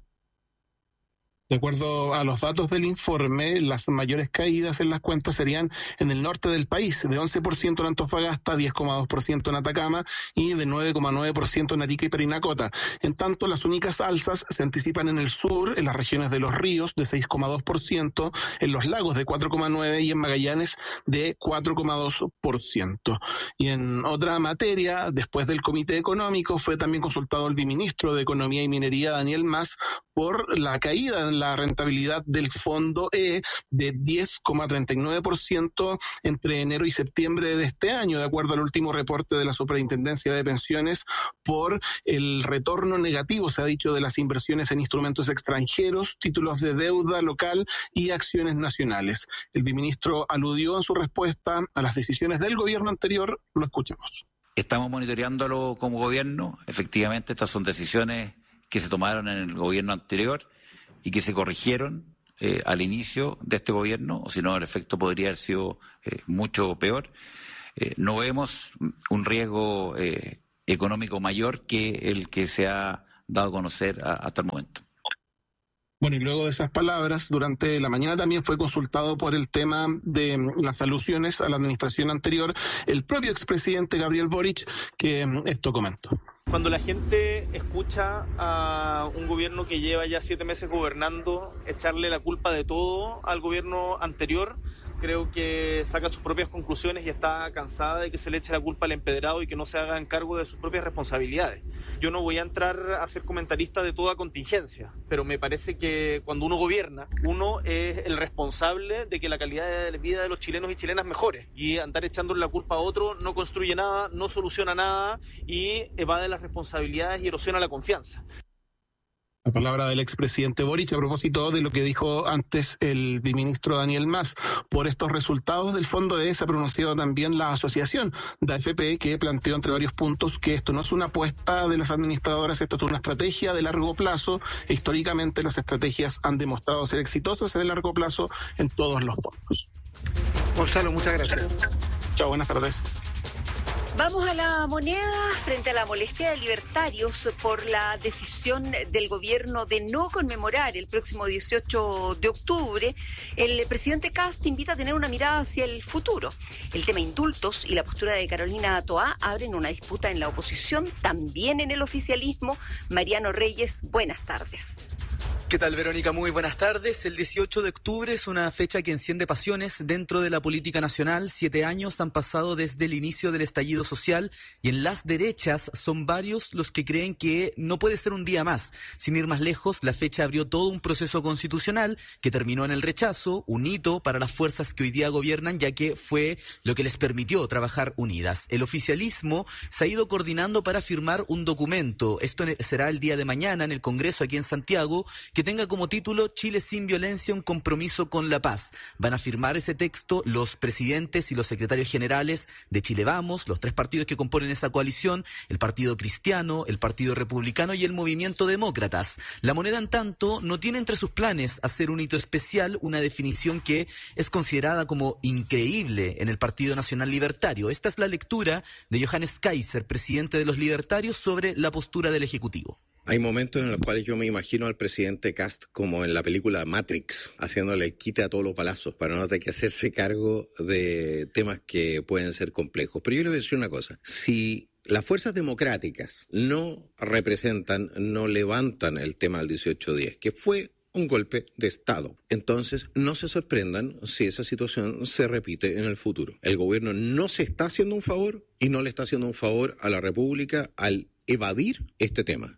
Speaker 6: De acuerdo a los datos del informe, las mayores caídas en las cuentas serían en el norte del país, de 11% en Antofagasta, 10,2% en Atacama y de 9,9% en Arica y Parinacota. En tanto, las únicas alzas se anticipan en el sur, en las regiones de los ríos, de 6,2%, en los lagos de 4,9% y en Magallanes de 4,2%. Y en otra materia, después del Comité Económico, fue también consultado el viceministro de Economía y Minería, Daniel Mas, por la caída en la rentabilidad del fondo de 10,39% entre enero y septiembre de este año, de acuerdo al último reporte de la Superintendencia de Pensiones, por el retorno negativo, se ha dicho, de las inversiones en instrumentos extranjeros, títulos de deuda local y acciones nacionales. El viceministro aludió en su respuesta a las decisiones del gobierno anterior. Lo escuchamos.
Speaker 8: Estamos monitoreándolo como gobierno. Efectivamente, estas son decisiones que se tomaron en el gobierno anterior y que se corrigieron al inicio de este gobierno, o si no, el efecto podría haber sido mucho peor. No vemos un riesgo económico mayor que el que se ha dado a conocer hasta el momento.
Speaker 6: Bueno, y luego de esas palabras, durante la mañana también fue consultado por el tema de las alusiones a la administración anterior el propio expresidente Gabriel Boric, que esto comentó.
Speaker 9: Cuando la gente escucha a un gobierno que lleva ya 7 meses gobernando echarle la culpa de todo al gobierno anterior, creo que saca sus propias conclusiones y está cansada de que se le eche la culpa al empedrado y que no se hagan cargo de sus propias responsabilidades. Yo no voy a entrar a ser comentarista de toda contingencia, pero me parece que cuando uno gobierna, uno es el responsable de que la calidad de vida de los chilenos y chilenas mejore, y andar echándole la culpa a otro no construye nada, no soluciona nada y evade las responsabilidades y erosiona la confianza.
Speaker 6: La palabra del expresidente Boric a propósito de lo que dijo antes el viceministro Daniel Mas. Por estos resultados del fondo se ha pronunciado también la asociación de AFP, que planteó entre varios puntos que esto no es una apuesta de las administradoras, esto es una estrategia de largo plazo. Históricamente las estrategias han demostrado ser exitosas en el largo plazo en todos los fondos.
Speaker 11: Gonzalo, muchas gracias.
Speaker 6: Chao, buenas tardes.
Speaker 10: Vamos a La Moneda. Frente a la molestia de libertarios por la decisión del gobierno de no conmemorar el próximo 18 de octubre, el presidente Kast invita a tener una mirada hacia el futuro. El tema indultos y la postura de Carolina Toá abren una disputa en la oposición, también en el oficialismo. Mariano Reyes, buenas tardes.
Speaker 12: ¿Qué tal, Verónica? Muy buenas tardes. El 18 de octubre es una fecha que enciende pasiones dentro de la política nacional. 7 años han pasado desde el inicio del estallido social y en las derechas son varios los que creen que no puede ser un día más. Sin ir más lejos, la fecha abrió todo un proceso constitucional que terminó en el rechazo, un hito para las fuerzas que hoy día gobiernan, ya que fue lo que les permitió trabajar unidas. El oficialismo se ha ido coordinando para firmar un documento. Esto será el día de mañana en el Congreso aquí en Santiago, que tenga como título Chile sin violencia, un compromiso con la paz. Van a firmar ese texto los presidentes y los secretarios generales de Chile Vamos, los 3 partidos que componen esa coalición, el Partido Cristiano, el Partido Republicano y el Movimiento Demócratas. La Moneda, en tanto, no tiene entre sus planes hacer un hito especial, una definición que es considerada como increíble en el Partido Nacional Libertario. Esta es la lectura de Johannes Kaiser, presidente de los Libertarios, sobre la postura del Ejecutivo.
Speaker 13: Hay momentos en los cuales yo me imagino al presidente Kast como en la película Matrix, haciéndole el quite a todos los balazos para no tener que hacerse cargo de temas que pueden ser complejos. Pero yo le voy a decir una cosa, si las fuerzas democráticas no representan, no levantan el tema del 1810, que fue un golpe de Estado, entonces no se sorprendan si esa situación se repite en el futuro. El gobierno no se está haciendo un favor y no le está haciendo un favor a la República al evadir este tema.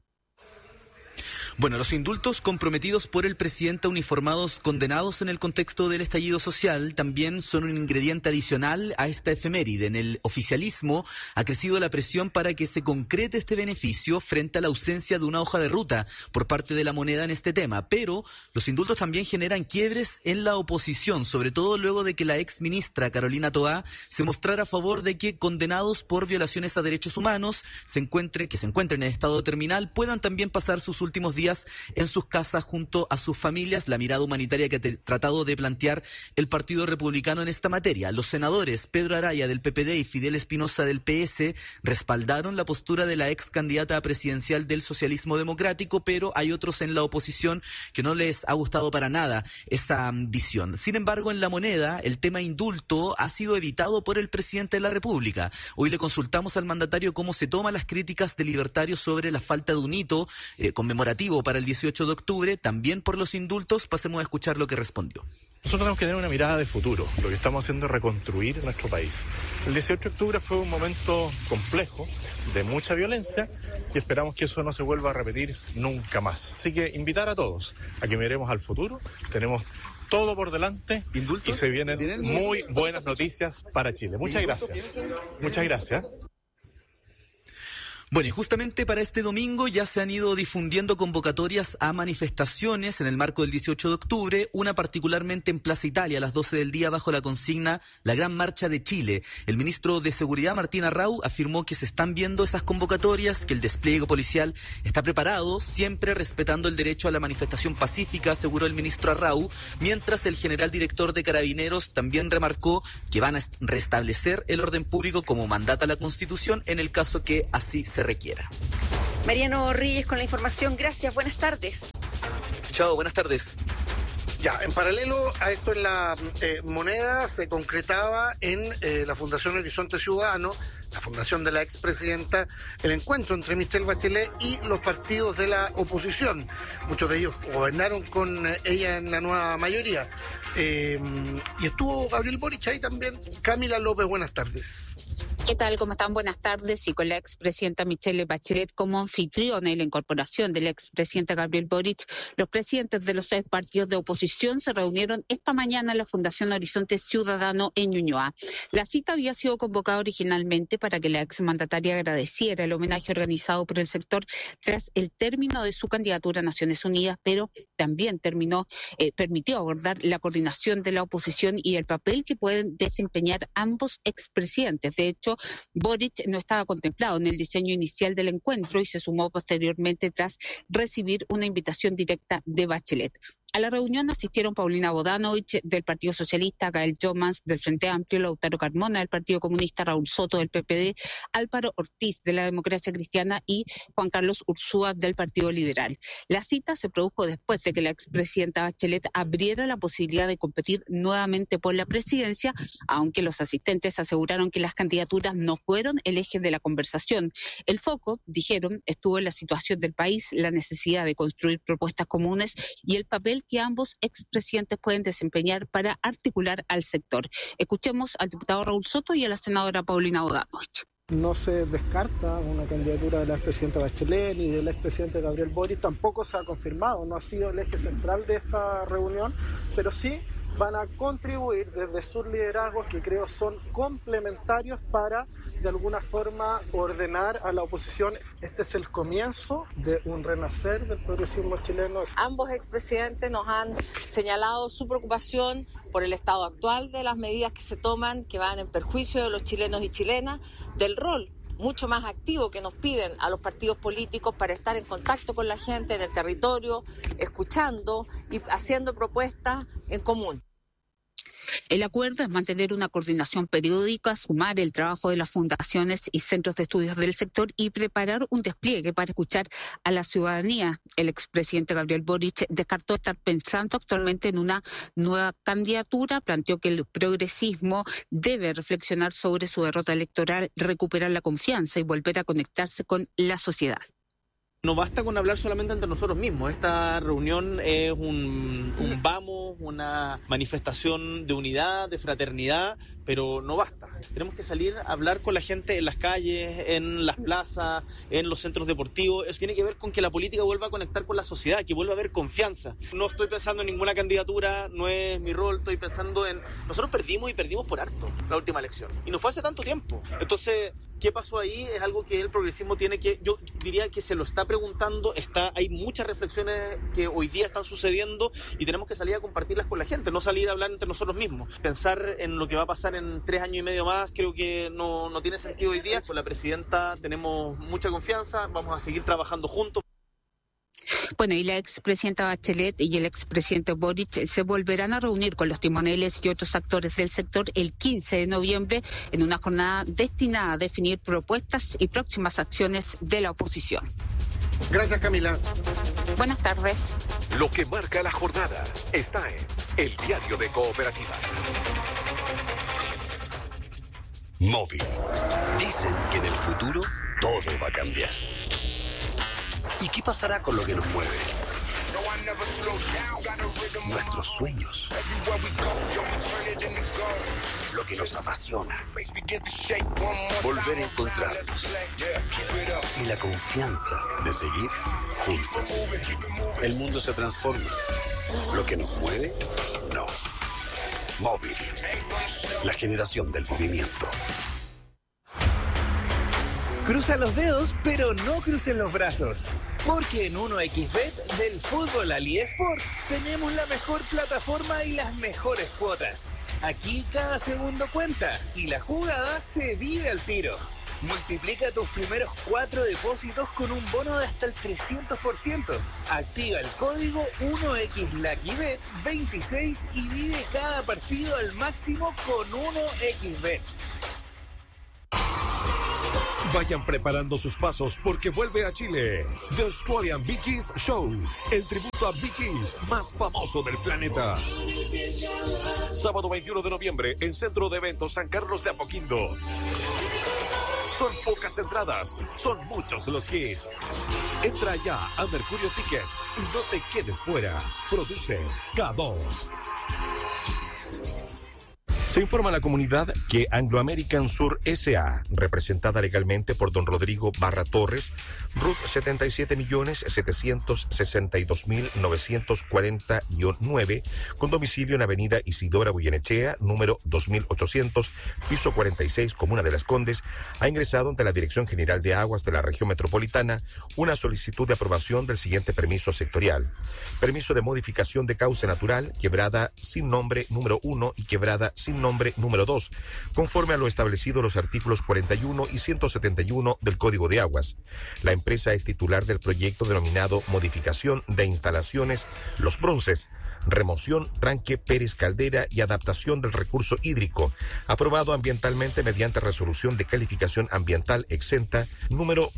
Speaker 12: Bueno, los indultos comprometidos por el presidente a uniformados condenados en el contexto del estallido social también son un ingrediente adicional a esta efeméride. En el oficialismo ha crecido la presión para que se concrete este beneficio frente a la ausencia de una hoja de ruta por parte de la Moneda en este tema. Pero los indultos también generan quiebres en la oposición, sobre todo luego de que la ex ministra Carolina Toá se mostrara a favor de que condenados por violaciones a derechos humanos que se encuentren en estado terminal puedan también pasar sus últimos días en sus casas junto a sus familias. La mirada humanitaria que ha tratado de plantear el Partido Republicano en esta materia. Los senadores Pedro Araya del PPD y Fidel Espinosa del PS respaldaron la postura de la ex candidata presidencial del socialismo democrático, pero hay otros en la oposición que no les ha gustado para nada esa visión. Sin embargo, en La Moneda, el tema indulto ha sido evitado por el presidente de la República. Hoy le consultamos al mandatario cómo se toman las críticas de libertarios sobre la falta de un hito conmemorativo para el 18 de octubre, también por los indultos. Pasemos a escuchar lo que respondió.
Speaker 14: Nosotros tenemos que tener una mirada de futuro. Lo que estamos haciendo es reconstruir nuestro país. El 18 de octubre fue un momento complejo, de mucha violencia, y esperamos que eso no se vuelva a repetir nunca más. Así que invitar a todos a que miremos al futuro. Tenemos todo por delante y se vienen muy buenas noticias para Chile. Muchas gracias. Muchas gracias.
Speaker 12: Bueno, y justamente para este domingo ya se han ido difundiendo convocatorias a manifestaciones en el marco del 18 de octubre, una particularmente en Plaza Italia a las 12 del día bajo la consigna La Gran Marcha de Chile. El ministro de Seguridad, Martín Arrau, afirmó que se están viendo esas convocatorias, que el despliegue policial está preparado, siempre respetando el derecho a la manifestación pacífica, aseguró el ministro Arrau, mientras el general director de Carabineros también remarcó que van a restablecer el orden público como mandata la Constitución en el caso que así se requiera.
Speaker 10: Mariano Reyes con la información. Gracias, buenas tardes.
Speaker 12: Chao, buenas tardes.
Speaker 11: Ya, en paralelo a esto en La Moneda se concretaba en la Fundación Horizonte Ciudadano, la fundación de la expresidenta, el encuentro entre Michelle Bachelet y los partidos de la oposición. Muchos de ellos gobernaron con ella en la nueva mayoría. Y estuvo Gabriel Boric ahí también. Camila López, buenas tardes.
Speaker 15: ¿Qué tal? ¿Cómo están? Buenas tardes. Y con la expresidenta Michelle Bachelet como anfitriona y la incorporación del expresidente Gabriel Boric, los presidentes de los 6 partidos de oposición se reunieron esta mañana en la Fundación Horizonte Ciudadano en Ñuñoa. La cita había sido convocada originalmente para que la exmandataria agradeciera el homenaje organizado por el sector tras el término de su candidatura a Naciones Unidas, pero también permitió abordar la coordinación de la oposición y el papel que pueden desempeñar ambos expresidentes. De hecho, Boric no estaba contemplado en el diseño inicial del encuentro y se sumó posteriormente tras recibir una invitación directa de Bachelet. A la reunión asistieron Paulina Bodanovich del Partido Socialista, Gael Jomans del Frente Amplio, Lautaro Carmona del Partido Comunista, Raúl Soto del PPD, Álvaro Ortiz de la Democracia Cristiana y Juan Carlos Ursúa del Partido Liberal. La cita se produjo después de que la expresidenta Bachelet abriera la posibilidad de competir nuevamente por la presidencia, aunque los asistentes aseguraron que las candidaturas no fueron el eje de la conversación. El foco, dijeron, estuvo en la situación del país, la necesidad de construir propuestas comunes y el papel que ambos expresidentes pueden desempeñar para articular al sector. Escuchemos al diputado Raúl Soto y a la senadora Paulina Bodanovich.
Speaker 16: No se descarta una candidatura de la expresidenta Bachelet ni del expresidente Gabriel Boric, tampoco se ha confirmado, no ha sido el eje central de esta reunión, pero sí van a contribuir desde sus liderazgos, que creo son complementarios para de alguna forma ordenar a la oposición. Este es el comienzo de un renacer del progresismo chileno.
Speaker 3: Ambos expresidentes nos han señalado su preocupación por el estado actual de las medidas que se toman, que van en perjuicio de los chilenos y chilenas, del rol mucho más activo que nos piden a los partidos políticos para estar en contacto con la gente en el territorio, escuchando y haciendo propuestas en común.
Speaker 15: El acuerdo es mantener una coordinación periódica, sumar el trabajo de las fundaciones y centros de estudios del sector y preparar un despliegue para escuchar a la ciudadanía. El expresidente Gabriel Boric descartó estar pensando actualmente en una nueva candidatura, planteó que el progresismo debe reflexionar sobre su derrota electoral, recuperar la confianza y volver a conectarse con la sociedad.
Speaker 9: No basta con hablar solamente entre nosotros mismos. Esta reunión es un vamos, una manifestación de unidad, de fraternidad, pero no basta. Tenemos que salir a hablar con la gente en las calles, en las plazas, en los centros deportivos. Eso tiene que ver con que la política vuelva a conectar con la sociedad, que vuelva a haber confianza. No estoy pensando en ninguna candidatura, no es mi rol, estoy pensando en... Nosotros perdimos y perdimos por harto la última elección. Y no fue hace tanto tiempo. Entonces, ¿qué pasó ahí? Es algo que el progresismo tiene que... Yo diría que se lo está preguntando, hay muchas reflexiones que hoy día están sucediendo y tenemos que salir a compartirlas con la gente, no salir a hablar entre nosotros mismos. Pensar en lo que va a pasar en 3 años y medio más creo que no tiene sentido hoy día. Con la presidenta tenemos mucha confianza, vamos a seguir trabajando juntos.
Speaker 15: Bueno, y la expresidenta Bachelet y el expresidente Boric se volverán a reunir con los timoneles y otros actores del sector el 15 de noviembre en una jornada destinada a definir propuestas y próximas acciones de la oposición.
Speaker 11: Gracias, Camila.
Speaker 15: Buenas tardes.
Speaker 28: Lo que marca la jornada está en El Diario de Cooperativa.
Speaker 17: Móvil. Dicen que en el futuro todo va a cambiar. ¿Y qué pasará con lo que nos mueve? Nuestros sueños. Lo que nos apasiona. Volver a encontrarnos. Y la confianza de seguir juntos. El mundo se transforma. Lo que nos mueve, no. Móvil. La generación del movimiento.
Speaker 19: Cruzan los dedos, pero no crucen los brazos. Porque en 1xBet del fútbol al eSports tenemos la mejor plataforma y las mejores cuotas. Aquí cada segundo cuenta y la jugada se vive al tiro. Multiplica tus primeros 4 depósitos con un bono de hasta el 300%. Activa el código 1xLuckyBet26 y vive cada partido al máximo con 1xBet.
Speaker 28: Vayan preparando sus pasos porque vuelve a Chile The Australian Bee Gees Show, el tributo a Bee Gees más famoso del planeta. Sábado 21 de noviembre en Centro de Eventos San Carlos de Apoquindo. Son pocas entradas, son muchos los hits. Entra ya a Mercurio Ticket y no te quedes fuera. Produce K2. Se informa a la comunidad que Anglo American Sur S.A., representada legalmente por don Rodrigo Barra Torres, RUT 77.762.940-9, con domicilio en Avenida Isidora Goyenechea, número 2800, piso 46, Comuna de Las Condes, ha ingresado ante la Dirección General de Aguas de la Región Metropolitana una solicitud de aprobación del siguiente permiso sectorial. Permiso de modificación de cauce natural, quebrada sin nombre número 1 y quebrada sin nombre número 2, conforme a lo establecido en los artículos 41 y 171 del Código de Aguas. La empresa es titular del proyecto denominado Modificación de Instalaciones Los Bronces, remoción, tranque, Pérez Caldera y adaptación del recurso hídrico, aprobado ambientalmente mediante resolución de calificación ambiental exenta número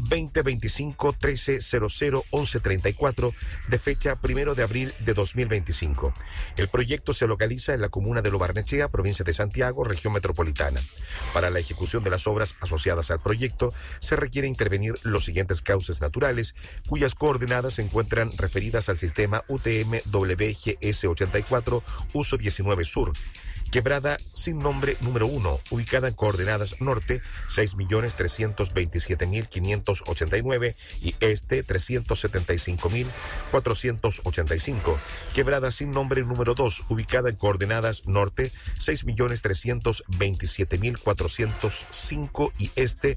Speaker 28: 2025-1300-1134 de fecha 1 de abril de 2025. El proyecto se localiza en la comuna de Lo Barnechea, provincia de Santiago, región metropolitana. Para la ejecución de las obras asociadas al proyecto se requiere intervenir los siguientes cauces naturales, cuyas coordenadas se encuentran referidas al sistema UTM-WGS 84, uso 19 sur. Quebrada Sin Nombre número 1, ubicada en coordenadas norte 6.327.589 y este 375.485. Quebrada Sin Nombre número 2, ubicada en coordenadas norte 6.327.405 y este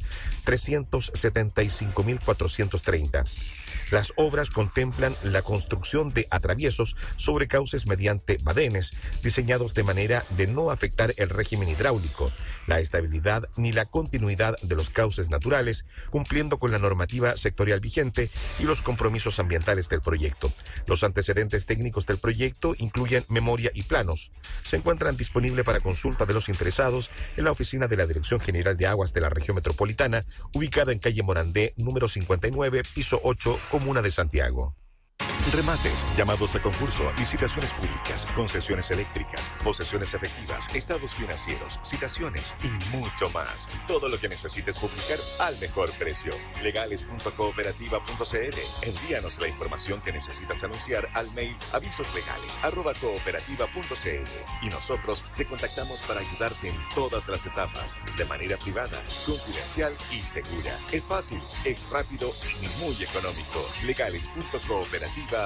Speaker 28: 375.430. Las obras contemplan la construcción de atraviesos sobre cauces mediante badenes, diseñados de manera de no afectar el régimen hidráulico, la estabilidad ni la continuidad de los cauces naturales, cumpliendo con la normativa sectorial vigente y los compromisos ambientales del proyecto. Los antecedentes técnicos del proyecto incluyen memoria y planos. Se encuentran disponibles para consulta de los interesados en la oficina de la Dirección General de Aguas de la Región Metropolitana, ubicada en calle Morandé, número 59, piso 8, Comuna de Santiago. Remates, llamados a concurso, licitaciones públicas, concesiones eléctricas, posesiones efectivas, estados financieros, citaciones y mucho más. Todo lo que necesites publicar al mejor precio. Legales.cooperativa.cl. Envíanos la información que necesitas anunciar al mail avisoslegales@cooperativa.cl y nosotros te contactamos para ayudarte en todas las etapas, de manera privada, confidencial y segura. Es fácil, es rápido y muy económico. Legales.cooperativa.cl.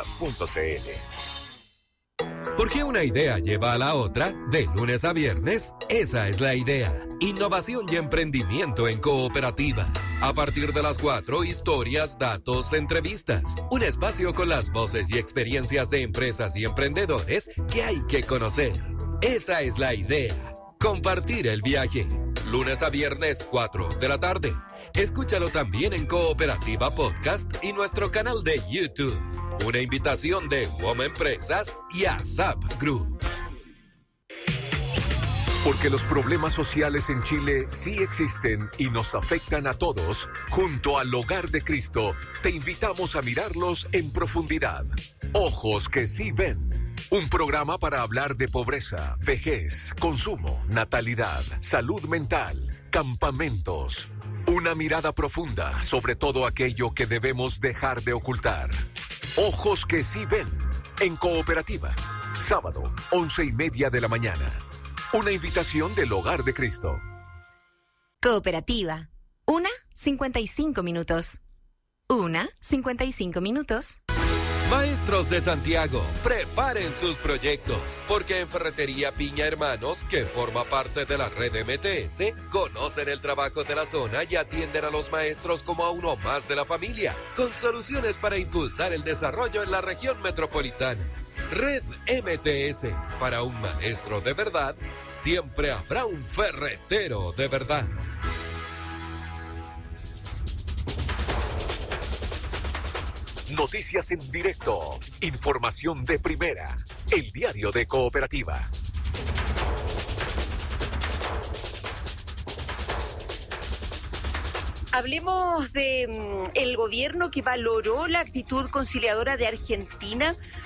Speaker 1: ¿Por qué una idea lleva a la otra? De lunes a viernes, esa es la idea. Innovación y emprendimiento en Cooperativa. A partir de las 4, historias, datos, entrevistas. Un espacio con las voces y experiencias de empresas y emprendedores que hay que conocer. Esa es la idea. Compartir el viaje. Lunes a viernes, 4 de la tarde. Escúchalo también en Cooperativa Podcast y nuestro canal de YouTube. Una invitación de WOM Empresas y ASAP Group.
Speaker 2: Porque los problemas sociales en Chile sí existen y nos afectan a todos, junto al Hogar de Cristo, te invitamos a mirarlos en profundidad. Ojos que sí ven. Un programa para hablar de pobreza, vejez, consumo, natalidad, salud mental, campamentos. Una mirada profunda sobre todo aquello que debemos dejar de ocultar. Ojos que sí ven, en Cooperativa. Sábado, 11:30 de la mañana. Una invitación del Hogar de Cristo.
Speaker 4: Cooperativa. 1:55 minutos. 1:55 minutos.
Speaker 1: Maestros de Santiago, preparen sus proyectos, porque en Ferretería Piña Hermanos, que forma parte de la red MTS, conocen el trabajo de la zona y atienden a los maestros como a uno más de la familia, con soluciones para impulsar el desarrollo en la región metropolitana. Red MTS, para un maestro de verdad, siempre habrá un ferretero de verdad.
Speaker 2: Noticias en directo. Información de primera. El diario de Cooperativa.
Speaker 10: Hablemos de el gobierno que valoró la actitud conciliadora de Argentina